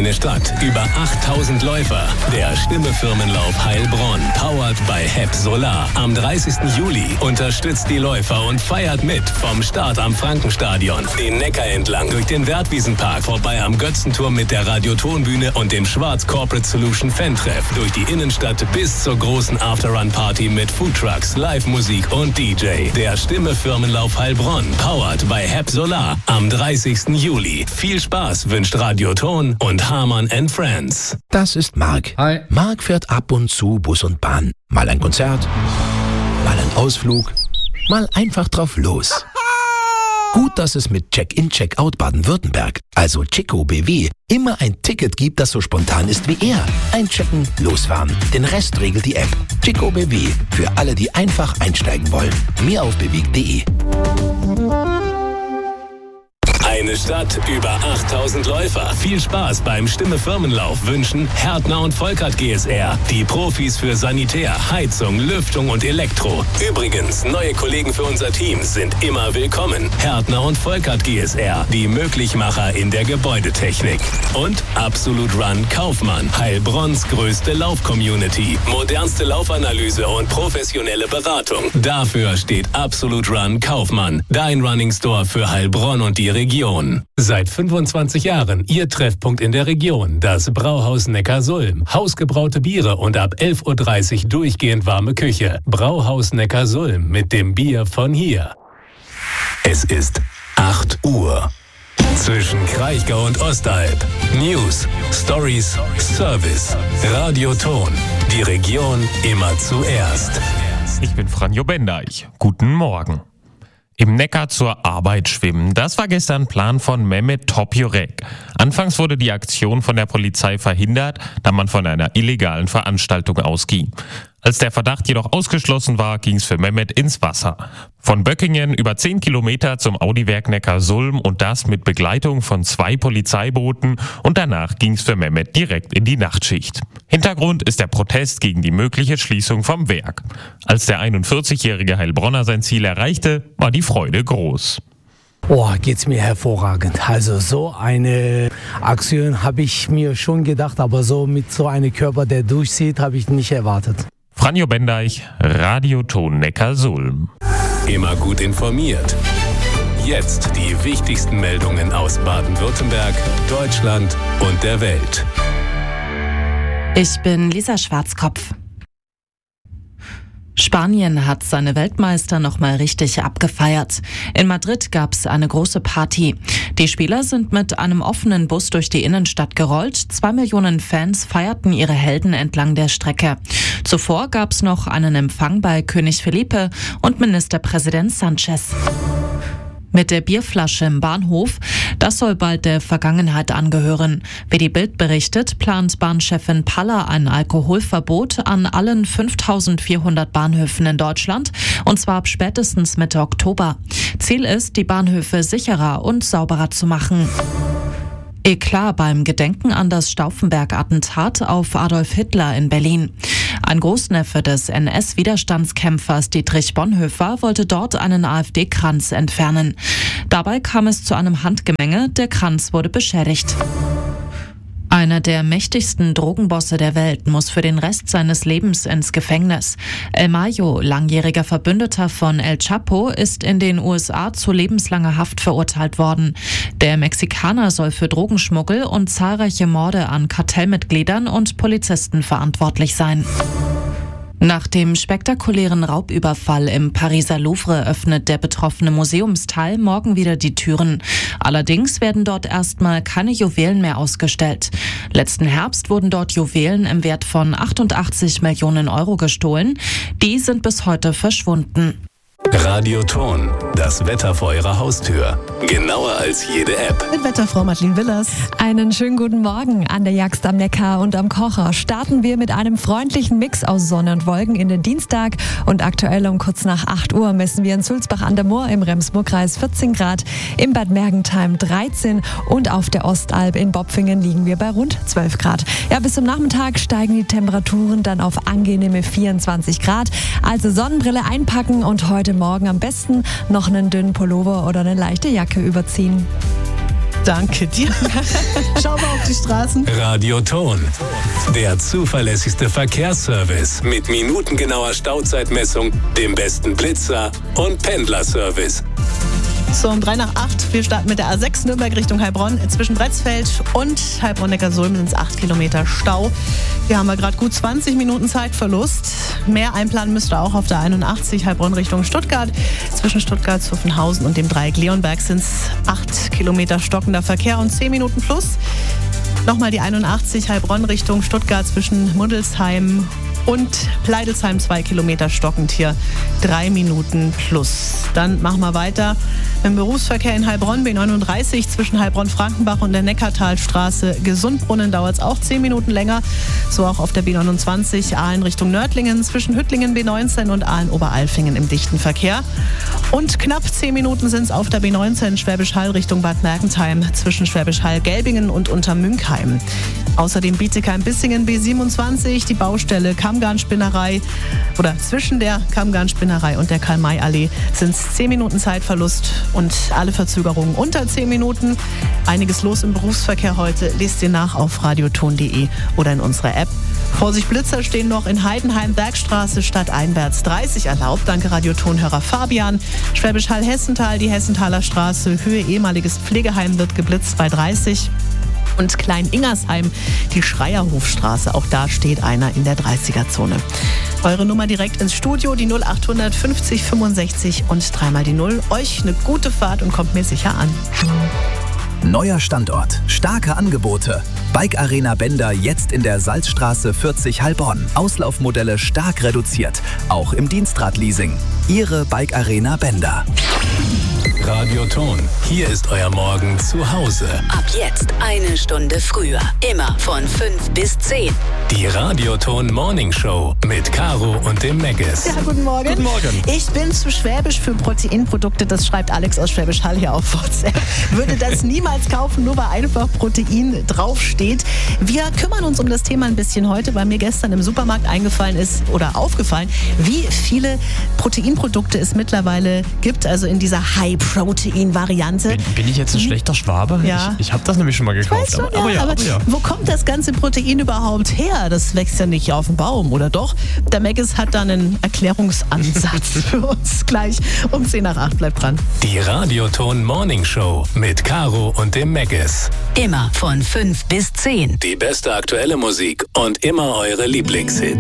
Eine Stadt, über 8000 Läufer. Der Stimme-Firmenlauf Heilbronn, powered by HEP Solar. Am 30. Juli unterstützt die Läufer und feiert mit vom Start am Frankenstadion. Den Neckar entlang, durch den Wertwiesenpark, vorbei am Götzenturm mit der Radiotonbühne und dem Schwarz Corporate Solution Fan-Treff. Durch die Innenstadt bis zur großen After-Run-Party mit Foodtrucks, Live-Musik und DJ. Der Stimme-Firmenlauf Heilbronn, powered by HEP Solar. Am 30. Juli. Viel Spaß wünscht Radioton und Hamann & Friends. Das ist Marc. Hi. Marc fährt ab und zu Bus und Bahn. Mal ein Konzert, mal ein Ausflug, mal einfach drauf los. Gut, dass es mit Check-in, Check-out Baden-Württemberg, also Chico BW, immer ein Ticket gibt, das so spontan ist wie er. Einchecken, losfahren. Den Rest regelt die App. Chico BW, für alle, die einfach einsteigen wollen. Mehr auf bewegt.de. Eine Stadt, über 8000 Läufer. Viel Spaß beim Stimme-Firmenlauf wünschen Härtner und Volkert GSR. Die Profis für Sanitär, Heizung, Lüftung und Elektro. Übrigens, neue Kollegen für unser Team sind immer willkommen. Härtner und Volkert GSR, die Möglichmacher in der Gebäudetechnik. Und Absolut Run Kaufmann, Heilbronns größte Lauf-Community. Modernste Laufanalyse und professionelle Beratung. Dafür steht Absolut Run Kaufmann, dein Running Store für Heilbronn und die Region. Seit 25 Jahren Ihr Treffpunkt in der Region, das Brauhaus Neckarsulm. Hausgebraute Biere und ab 11.30 Uhr durchgehend warme Küche. Brauhaus Neckarsulm mit dem Bier von hier. Es ist 8 Uhr. Zwischen Kraichgau und Ostalb. News, Stories, Service. Radioton. Die Region immer zuerst. Ich bin Franjo Bendeich. Guten Morgen. Im Neckar zur Arbeit schwimmen. Das war gestern Plan von Mehmet Topjurek. Anfangs wurde die Aktion von der Polizei verhindert, da man von einer illegalen Veranstaltung ausging. Als der Verdacht jedoch ausgeschlossen war, ging es für Mehmet ins Wasser. Von Böckingen über 10 Kilometer zum Audiwerk Neckarsulm und das mit Begleitung von 2 Polizeibooten und danach ging es für Mehmet direkt in die Nachtschicht. Hintergrund ist der Protest gegen die mögliche Schließung vom Werk. Als der 41-jährige Heilbronner sein Ziel erreichte, war die Freude groß. Geht's mir hervorragend. Also so eine Aktion habe ich mir schon gedacht, aber so mit so einem Körper, der durchzieht, habe ich nicht erwartet. Franjo Bendeich, Radioton Neckarsulm. Immer gut informiert. Jetzt die wichtigsten Meldungen aus Baden-Württemberg, Deutschland und der Welt. Ich bin Lisa Schwarzkopf. Spanien hat seine Weltmeister nochmal richtig abgefeiert. In Madrid gab es eine große Party. Die Spieler sind mit einem offenen Bus durch die Innenstadt gerollt. 2 Millionen Fans feierten ihre Helden entlang der Strecke. Zuvor gab es noch einen Empfang bei König Felipe und Ministerpräsident Sanchez. Mit der Bierflasche im Bahnhof, das soll bald der Vergangenheit angehören. Wie die Bild berichtet, plant Bahnchefin Paller ein Alkoholverbot an allen 5.400 Bahnhöfen in Deutschland, und zwar ab spätestens Mitte Oktober. Ziel ist, die Bahnhöfe sicherer und sauberer zu machen. Eklat beim Gedenken an das Stauffenberg-Attentat auf Adolf Hitler in Berlin. Ein Großneffe des NS-Widerstandskämpfers Dietrich Bonhoeffer wollte dort einen AfD-Kranz entfernen. Dabei kam es zu einem Handgemenge, der Kranz wurde beschädigt. Einer der mächtigsten Drogenbosse der Welt muss für den Rest seines Lebens ins Gefängnis. El Mayo, langjähriger Verbündeter von El Chapo, ist in den USA zu lebenslanger Haft verurteilt worden. Der Mexikaner soll für Drogenschmuggel und zahlreiche Morde an Kartellmitgliedern und Polizisten verantwortlich sein. Nach dem spektakulären Raubüberfall im Pariser Louvre öffnet der betroffene Museumsteil morgen wieder die Türen. Allerdings werden dort erstmal keine Juwelen mehr ausgestellt. Letzten Herbst wurden dort Juwelen im Wert von 88 Millionen Euro gestohlen. Die sind bis heute verschwunden. Radioton, das Wetter vor Ihrer Haustür. Genauer als jede App. Mit Wetterfrau Madeleine Willers. Einen schönen guten Morgen an der Jagst am Neckar und am Kocher. Starten wir mit einem freundlichen Mix aus Sonne und Wolken in den Dienstag. Und aktuell um kurz nach 8 Uhr messen wir in Sulzbach an der Moor im Rems-Murr-Kreis 14 Grad, in Bad Mergentheim 13 und auf der Ostalb in Bopfingen liegen wir bei rund 12 Grad. Ja, bis zum Nachmittag steigen die Temperaturen dann auf angenehme 24 Grad. Also Sonnenbrille einpacken und heute Morgen am besten noch einen dünnen Pullover oder eine leichte Jacke überziehen. Danke dir. Schauen wir auf die Straßen. Radioton, der zuverlässigste Verkehrsservice mit minutengenauer Stauzeitmessung, dem besten Blitzer und Pendlerservice. So, um 7:03. Wir starten mit der A6 Nürnberg Richtung Heilbronn. Zwischen Bretzfeld und Heilbronn-Neckarsulm sind es 8 Kilometer Stau. Hier haben wir gerade gut 20 Minuten Zeitverlust. Mehr einplanen müsst ihr auch auf der 81 Heilbronn Richtung Stuttgart. Zwischen Stuttgart, Zuffenhausen und dem Dreieck Leonberg sind es 8 Kilometer stockender Verkehr und 10 Minuten plus. Nochmal die 81 Heilbronn Richtung Stuttgart zwischen Muddelsheim und Pleidelsheim 2 Kilometer stockend hier 3 Minuten plus. Dann machen wir weiter im Berufsverkehr in Heilbronn, B39 zwischen Heilbronn-Frankenbach und der Neckartalstraße Gesundbrunnen dauert es auch 10 Minuten länger. So auch auf der B29 Aalen Richtung Nördlingen zwischen Hüttlingen B19 und Aalen-Oberalfingen im dichten Verkehr. Und knapp 10 Minuten sind es auf der B19 Schwäbisch Hall Richtung Bad Mergentheim zwischen Schwäbisch Hall-Gelbingen und Untermünkheim. Außerdem Bietigheim-Bissingen B27, die Baustelle Kammgarnspinnerei oder zwischen der Kammgarnspinnerei und der Karl-May-Allee sind es 10 Minuten Zeitverlust und alle Verzögerungen unter 10 Minuten. Einiges los im Berufsverkehr heute. Lest ihr nach auf radioton.de oder in unserer App. Vorsicht, Blitzer stehen noch in Heidenheim, Bergstraße, stadteinwärts 30 erlaubt. Danke Radiotonhörer Fabian. Schwäbisch Hall Hessental, die Hessenthaler Straße, Höhe ehemaliges Pflegeheim wird geblitzt bei 30. Und Klein-Ingersheim, die Schreierhofstraße, auch da steht einer in der 30er-Zone. Eure Nummer direkt ins Studio, die 0800 50 65 und 3 die 0. Euch eine gute Fahrt und kommt mir sicher an. Neuer Standort, starke Angebote. Bike Arena Bender jetzt in der Salzstraße 40 Heilbronn. Auslaufmodelle stark reduziert, auch im Dienstradleasing. Ihre Bike Arena Bender. Radioton, hier ist euer Morgen zu Hause. Ab jetzt 1 Stunde früher. Immer von 5 bis 10. Die Radioton Morning Show mit Caro und dem Meggis. Ja, guten Morgen. Guten Morgen. Ich bin zu schwäbisch für Proteinprodukte, das schreibt Alex aus Schwäbisch Hall hier auf WhatsApp. Würde das niemals kaufen, nur weil einfach Protein draufsteht. Wir kümmern uns um das Thema ein bisschen heute, weil mir gestern im Supermarkt aufgefallen, wie viele Proteinprodukte es mittlerweile gibt, also in dieser High-Protein-Variante. Bin ich jetzt ein schlechter Schwabe? Ja. Ich habe das nämlich schon mal gekauft. Schon, aber wo kommt das ganze Protein überhaupt her? Das wächst ja nicht auf dem Baum, oder doch? Der Meggis hat da einen Erklärungsansatz für uns. Gleich um 7:10 bleibt dran. Die Radioton Morning Show mit Caro und dem Meggis. Immer von 5 bis 10. Die beste aktuelle Musik und immer eure Lieblingshits.